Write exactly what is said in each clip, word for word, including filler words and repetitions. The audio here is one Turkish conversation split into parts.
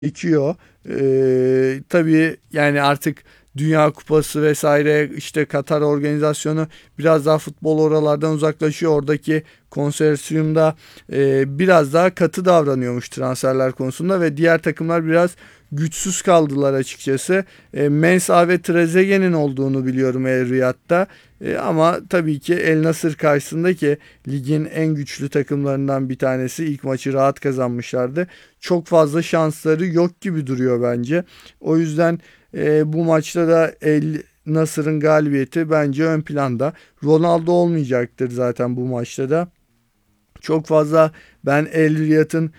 gerekiyor. Ee, tabii yani artık Dünya Kupası vesaire işte Katar organizasyonu biraz daha futbol oralardan uzaklaşıyor. Oradaki konsorsiyumda e, biraz daha katı davranıyormuş transferler konusunda ve diğer takımlar biraz güçsüz kaldılar açıkçası. E, Mensah ve Trezeguet'in olduğunu biliyorum El Riyad'da. E, ama tabii ki El Nasır karşısında ki ligin en güçlü takımlarından bir tanesi, ilk maçı rahat kazanmışlardı. Çok fazla şansları yok gibi duruyor bence. O yüzden e, bu maçta da El Nasır'ın galibiyeti bence ön planda. Ronaldo olmayacaktır zaten bu maçta da. Çok fazla ben El Riyad'ın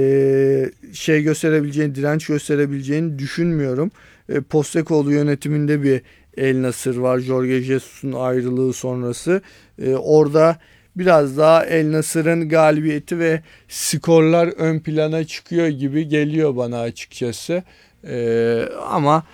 e, şey gösterebileceğini, direnç gösterebileceğini düşünmüyorum. E, Postecoglou yönetiminde bir El Nasır var. Jorge Jesus'un ayrılığı sonrası. E, orada biraz daha El Nasır'ın galibiyeti ve skorlar ön plana çıkıyor gibi geliyor bana açıkçası. E, ama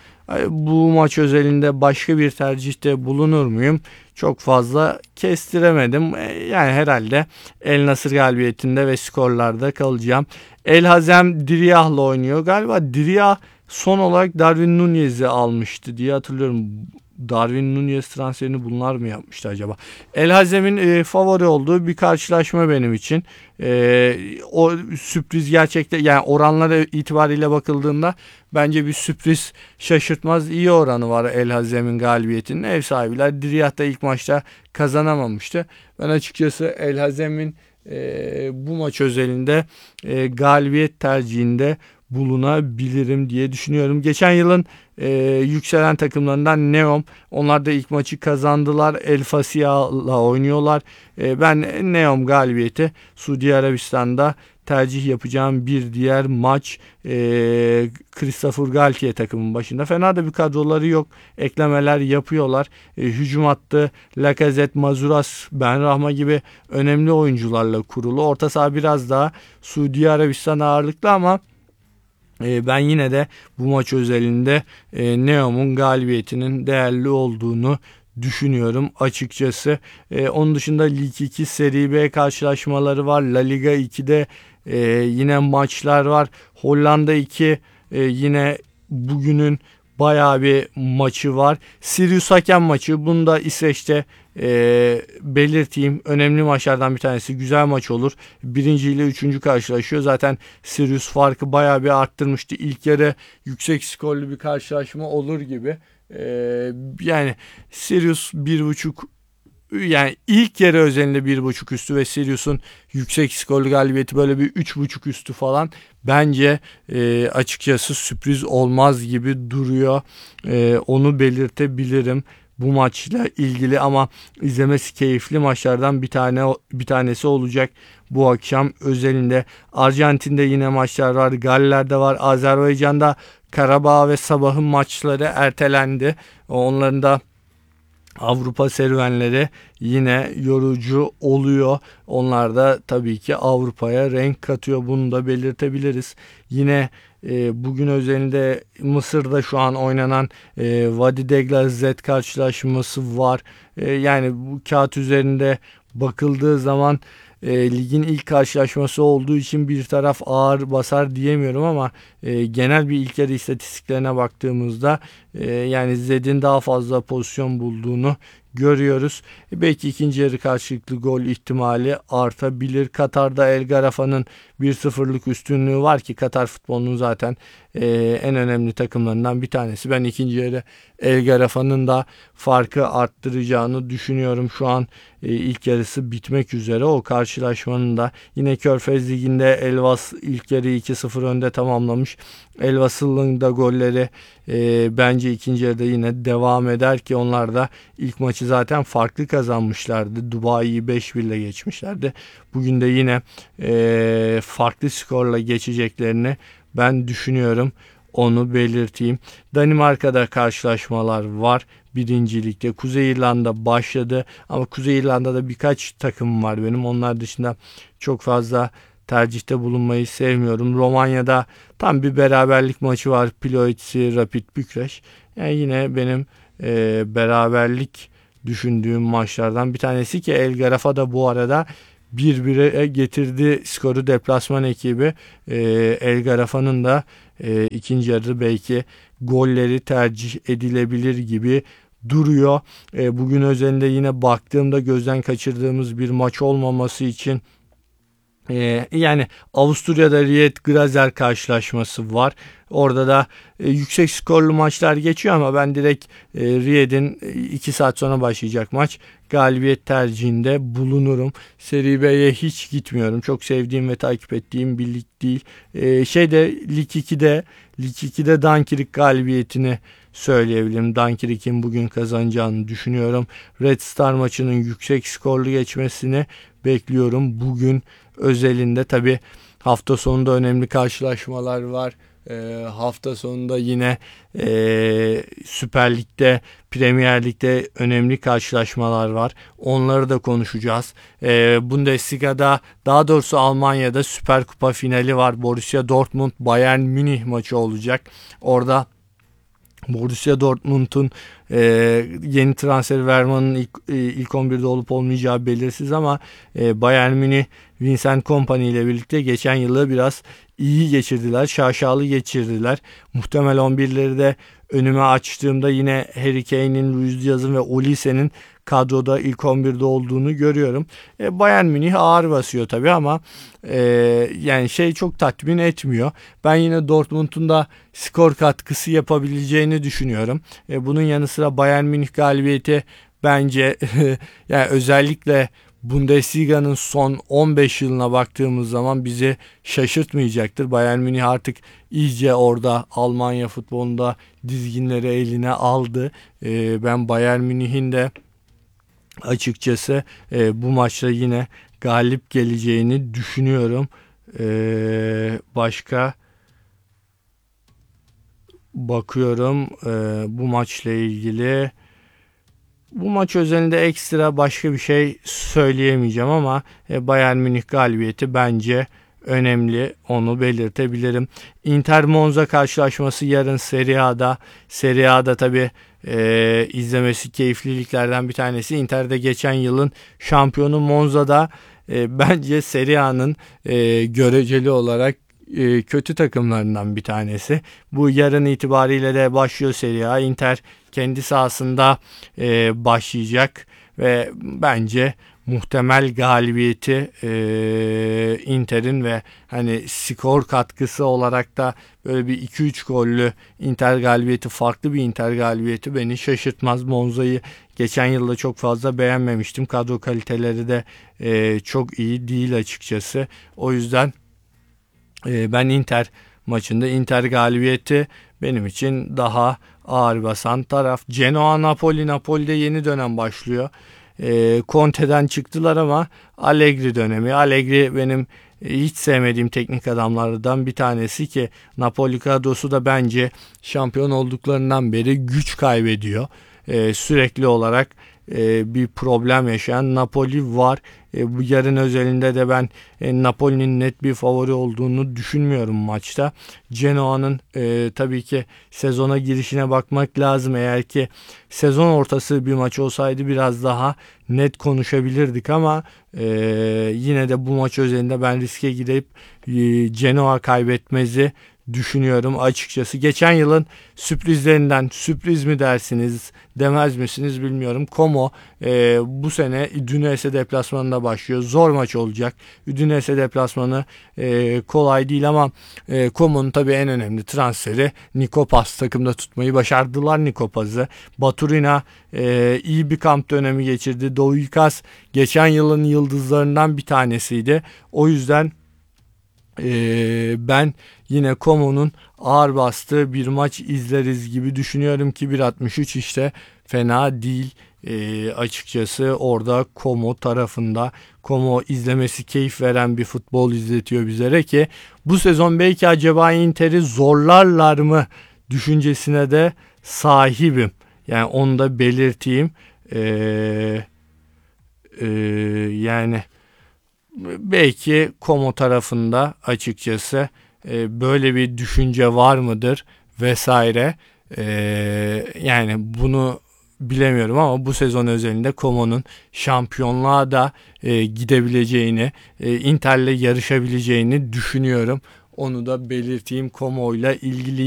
bu maç özelinde başka bir tercihte bulunur muyum? Çok fazla kestiremedim. Yani herhalde El Nasır galibiyetinde ve skorlarda kalacağım. El Hazem Diriyah'la oynuyor. Galiba Diriyah son olarak Darwin Nunez'i almıştı diye hatırlıyorum. Darwin Nunez transferini bunlar mı yapmıştı acaba? El Hazem'in e, favori olduğu bir karşılaşma benim için. E, o sürpriz gerçekten, yani oranlara itibariyle bakıldığında bence bir sürpriz şaşırtmaz iyi oranı var El Hazem'in galibiyetinin. Ev sahibiler Diriyah da ilk maçta kazanamamıştı. Ben açıkçası El Hazem'in e, bu maç özelinde e, galibiyet tercihinde bulunabilirim diye düşünüyorum. Geçen yılın e, yükselen takımlarından Neom. Onlar da ilk maçı kazandılar. El Fasiya'la oynuyorlar. E, ben Neom galibiyeti Suudi Arabistan'da tercih yapacağım bir diğer maç. e, Christopher Galtier takımın başında. Fena da bir kadroları yok. Eklemeler yapıyorlar. E, hücum hattı Lacazette, Mazuras, Benrahma gibi önemli oyuncularla kurulu. Orta saha biraz daha Suudi Arabistan ağırlıklı ama e, ben yine de bu maç özelinde e, Neom'un galibiyetinin değerli olduğunu düşünüyorum açıkçası. E, onun dışında Lig iki Seri B karşılaşmaları var. La Liga ikide e, yine maçlar var. Hollanda iki e, yine bugünün bayağı bir maçı var. Sirius hakem maçı. Bunu da İsveç'te e, belirteyim. Önemli maçlardan bir tanesi. Güzel maç olur. Birinci ile üçüncü karşılaşıyor. Zaten Sirius farkı bayağı bir arttırmıştı. İlk yarı yüksek skorlu bir karşılaşma olur gibi. E, yani Sirius bir buçuk, yani ilk yarı özelinde bir buçuk üstü ve Sirius'un yüksek skorlu galibiyeti böyle bir üç buçuk üstü falan bence e, açıkçası sürpriz olmaz gibi duruyor. E, onu belirtebilirim bu maçla ilgili ama izlemesi keyifli maçlardan bir tane bir tanesi olacak bu akşam özelinde. Arjantin'de yine maçlar var. Galler'de var. Azerbaycan'da Karabağ ve Sabah'ın maçları ertelendi. Onların da Avrupa serüvenleri yine yorucu oluyor. Onlar da tabii ki Avrupa'ya renk katıyor. Bunu da belirtebiliriz. Yine e, bugün özelinde Mısır'da şu an oynanan e, Vadi Degla Z karşılaşması var. E, yani bu kağıt üzerinde bakıldığı zaman e, ligin ilk karşılaşması olduğu için bir taraf ağır basar diyemiyorum ama e, genel bir ilk yarı istatistiklerine baktığımızda e, yani Zed'in daha fazla pozisyon bulduğunu görüyoruz. E, belki ikinci yarı karşılıklı gol ihtimali artabilir. Katar'da El Garafa'nın bir sıfırlık üstünlüğü var ki Katar futbolunun zaten e, en önemli takımlarından bir tanesi. Ben ikinci yarı El Garafa'nın da farkı arttıracağını düşünüyorum. Şu an e, ilk yarısı bitmek üzere. O karşılaşmanın da yine Körfez Ligi'nde Elvas ilk yarıyı iki sıfır önde tamamlamış. Elvas'ın da golleri e, bence ikinci yarıda yine devam eder ki onlar da ilk maçı zaten farklı kazanmışlardı. Dubai'yi beş bir ile geçmişlerdi. Bugün de yine e, farklı skorla geçeceklerini ben düşünüyorum. Onu belirteyim. Danimarka'da karşılaşmalar var. Birincilikte Kuzey İrlanda başladı ama Kuzey İrlanda'da birkaç takım var benim. Onlar dışında çok fazla tercihte bulunmayı sevmiyorum. Romanya'da tam bir beraberlik maçı var. Ploiești Rapid Bükreş. Yani yine benim e, beraberlik düşündüğüm maçlardan bir tanesi ki El Garafa da bu arada bir bire getirdi skoru deplasman ekibi. E, El Garafa'nın da e, ikinci yarı belki golleri tercih edilebilir gibi duruyor. E, bugün özelinde yine baktığımda gözden kaçırdığımız bir maç olmaması için Ee, yani Avusturya'da Ried-Grazer karşılaşması var. Orada da e, yüksek skorlu maçlar geçiyor ama ben direkt e, Ried'in iki saat sonra başlayacak maç galibiyet tercihinde bulunurum. Serie B'ye hiç gitmiyorum. Çok sevdiğim ve takip ettiğim bir lig değil. E, şeyde Lig ikide Lig ikide Dunkirk galibiyetini söyleyebilirim. Dunkirk'in bugün kazanacağını düşünüyorum. Red Star maçının yüksek skorlu geçmesini bekliyorum. Bugün özelinde tabi hafta sonunda önemli karşılaşmalar var. E, hafta sonunda yine e, Süper Lig'de, Premier Lig'de önemli karşılaşmalar var. Onları da konuşacağız. E, Bundesliga'da, daha doğrusu Almanya'da Süper Kupa finali var. Borussia Dortmund Bayern Münih maçı olacak. Orada Borussia Dortmund'un e, yeni transferi Verma'nın ilk, e, ilk on birde olup olmayacağı belirsiz ama e, Bayern Münih Vincent Kompany ile birlikte geçen yılı biraz iyi geçirdiler. Şaşalı geçirdiler. Muhtemel on birleri de önüme açtığımda yine Harry Kane'in, Luis Diaz'ın ve Olise'nin kadroda ilk on birde olduğunu görüyorum. E, Bayern Münih ağır basıyor tabii ama e, yani şey çok tatmin etmiyor. Ben yine Dortmund'un da skor katkısı yapabileceğini düşünüyorum. E, bunun yanı sıra Bayern Münih galibiyeti bence yani özellikle Bundesliga'nın son on beş yılına baktığımız zaman bizi şaşırtmayacaktır. Bayern Münih artık iyice orada Almanya futbolunda dizginleri eline aldı. E, ben Bayern Münih'in de açıkçası e, bu maçta yine galip geleceğini düşünüyorum. E, başka bakıyorum e, bu maçla ilgili. Bu maç özelinde ekstra başka bir şey söyleyemeyeceğim ama e, Bayern Münih galibiyeti bence önemli, onu belirtebilirim. Inter Monza karşılaşması yarın Serie A'da. Serie A'da tabi e, izlemesi keyifliliklerden bir tanesi. Inter'de geçen yılın şampiyonu Monza'da e, bence Serie A'nın e, göreceli olarak e, kötü takımlarından bir tanesi. Bu yarın itibariyle de başlıyor Serie A. Inter kendi sahasında e, başlayacak ve bence muhtemel galibiyeti e, Inter'in ve hani skor katkısı olarak da böyle bir iki üç gollü Inter galibiyeti, farklı bir Inter galibiyeti beni şaşırtmaz. Monza'yı geçen yılda çok fazla beğenmemiştim. Kadro kaliteleri de e, çok iyi değil açıkçası. O yüzden e, ben Inter maçında Inter galibiyeti benim için daha ağır basan taraf. Genoa Napoli. Napoli'de yeni dönem başlıyor. E, Conte'den çıktılar ama Allegri dönemi. Allegri benim e, hiç sevmediğim teknik adamlardan bir tanesi ki Napoli kadrosu da bence şampiyon olduklarından beri güç kaybediyor. E, sürekli olarak e, bir problem yaşayan Napoli var. E, bu yarın özelinde de ben e, Napoli'nin net bir favori olduğunu düşünmüyorum maçta. Genoa'nın e, tabii ki sezona girişine bakmak lazım. Eğer ki sezon ortası bir maç olsaydı biraz daha net konuşabilirdik ama e, yine de bu maç özelinde ben riske girip e, Genoa kaybetmezi düşünüyorum açıkçası. Geçen yılın sürprizlerinden, sürpriz mi dersiniz demez misiniz bilmiyorum. Como e, bu sene Udinese deplasmanında başlıyor. Zor maç olacak. Udinese deplasmanı e, kolay değil ama e, Como'nun tabii en önemli transferi Nikopas, takımda tutmayı başardılar Nikopas'ı. Baturina e, iyi bir kamp dönemi geçirdi. Douikas geçen yılın yıldızlarından bir tanesiydi. O yüzden Ee, ben yine Como'nun ağır bastığı bir maç izleriz gibi düşünüyorum ki bir altmış üç işte fena değil ee, açıkçası orada Como tarafında. Como izlemesi keyif veren bir futbol izletiyor bizlere ki bu sezon belki acaba Inter'i zorlarlar mı düşüncesine de sahibim. Yani onu da belirteyim. Ee, e, yani belki Como tarafında açıkçası e, böyle bir düşünce var mıdır vesaire. E, yani bunu bilemiyorum ama bu sezon özelinde Como'nun şampiyonluğa da e, gidebileceğini, e, Inter'le yarışabileceğini düşünüyorum. Onu da belirteyim Como ile ilgili.